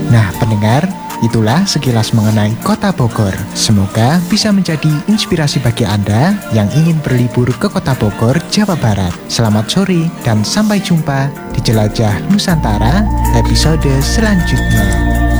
Nah pendengar, itulah sekilas mengenai Kota Bogor. Semoga bisa menjadi inspirasi bagi Anda yang ingin berlibur ke Kota Bogor, Jawa Barat. Selamat sore dan sampai jumpa di Jelajah Nusantara episode selanjutnya.